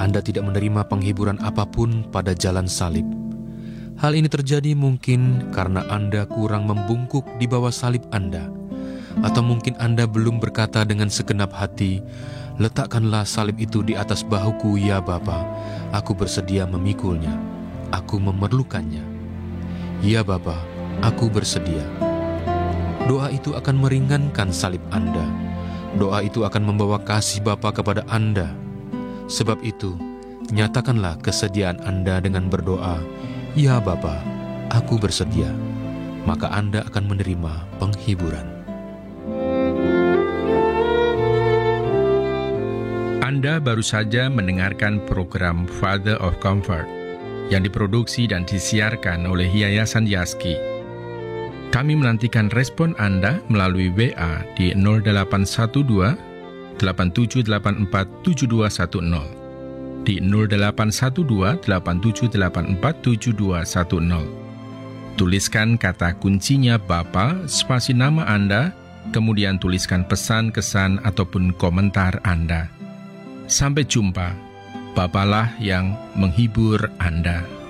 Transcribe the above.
Anda tidak menerima penghiburan apapun pada jalan salib. Hal ini terjadi mungkin karena Anda kurang membungkuk di bawah salib Anda. Atau mungkin Anda belum berkata dengan segenap hati, "Letakkanlah salib itu di atas bahuku, ya Bapa. Aku bersedia memikulnya. Aku memerlukannya. Ya Bapa, aku bersedia." Doa itu akan meringankan salib Anda. Doa itu akan membawa kasih Bapa kepada Anda. Sebab itu, nyatakanlah kesediaan Anda dengan berdoa, "Ya Bapa, aku bersedia." Maka Anda akan menerima penghiburan. Anda baru saja mendengarkan program Father of Comfort yang diproduksi dan disiarkan oleh Yayasan Yaski. Kami menantikan respon Anda melalui WA di 0812 8784 7210, di 0812 8784 7210. Tuliskan kata kuncinya Bapa, spasi nama Anda, kemudian tuliskan pesan, kesan, ataupun komentar Anda. Sampai jumpa. Bapalah yang menghibur Anda.